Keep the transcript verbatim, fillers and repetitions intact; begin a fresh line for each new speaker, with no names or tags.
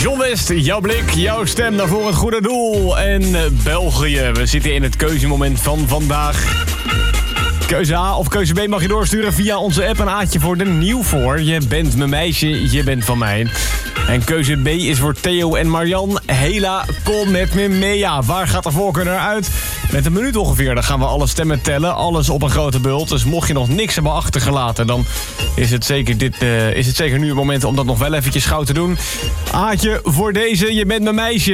John West, jouw blik, jouw stem naar voor het goede doel. En België, we zitten in het keuzemoment van vandaag. Keuze A of keuze B mag je doorsturen via onze app. Een A'tje voor de nieuw voor. Je bent mijn meisje, je bent van mij. En keuze B is voor Theo en Marian. Hela, kom met me mee. Ja, waar gaat de voorkeur naar uit? Met een minuut ongeveer, dan gaan we alle stemmen tellen. Alles op een grote bult. Dus mocht je nog niks hebben achtergelaten, dan is het zeker, dit, uh, is het zeker nu het moment om dat nog wel eventjes gauw te doen. Aatje voor deze, je bent mijn meisje.